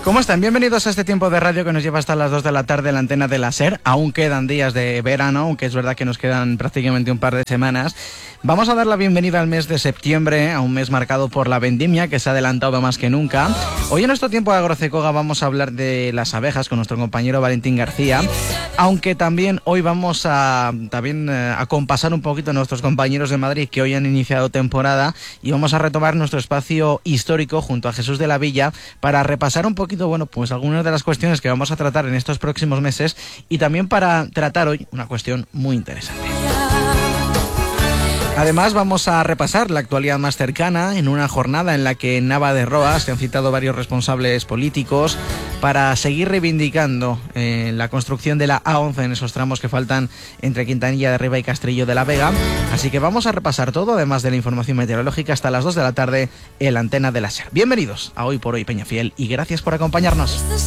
¿Cómo están? Bienvenidos a este tiempo de radio que nos lleva hasta las 2 de la tarde en la antena de la SER. Aún quedan días de verano, aunque es verdad que nos quedan prácticamente un par de semanas. Vamos a dar la bienvenida al mes de septiembre, a un mes marcado por la vendimia, que se ha adelantado más que nunca. Hoy en nuestro tiempo de Agrocecoga vamos a hablar de las abejas con nuestro compañero Valentín García, aunque también hoy vamos a compasar un poquito a nuestros compañeros de Madrid que hoy han iniciado temporada, y vamos a retomar nuestro espacio histórico junto a Jesús de la Villa para repasar un poquito, pues algunas de las cuestiones que vamos a tratar en estos próximos meses, y también para tratar hoy una cuestión muy interesante. Además, vamos a repasar la actualidad más cercana en una jornada en la que en Nava de Roa se han citado varios responsables políticos para seguir reivindicando la construcción de la A11 en esos tramos que faltan entre Quintanilla de Arriba y Castrillo de la Vega. Así que vamos a repasar todo, además de la información meteorológica, hasta las 2 de la tarde en la antena de la SER. Bienvenidos a Hoy por Hoy Peñafiel y gracias por acompañarnos.